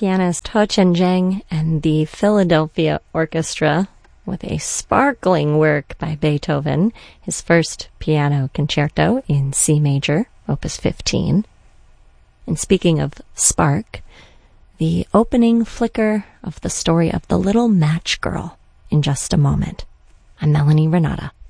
pianist Ho Chen-jeng and the Philadelphia Orchestra with a sparkling work by Beethoven, his first piano concerto in C major, Opus 15. And speaking of spark, the opening flicker of the story of the Little Match Girl in just a moment. I'm Melanie Renata.